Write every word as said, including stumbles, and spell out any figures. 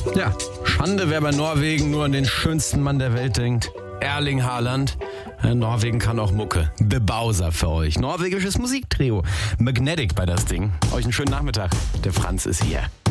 Ja, Schande, wer bei Norwegen nur an den schönsten Mann der Welt denkt. Erling Haaland. Norwegen kann auch Mucke. The Bowser für euch. Norwegisches Musiktrio. Magnetic bei das Ding. Euch einen schönen Nachmittag. Der Franz ist hier.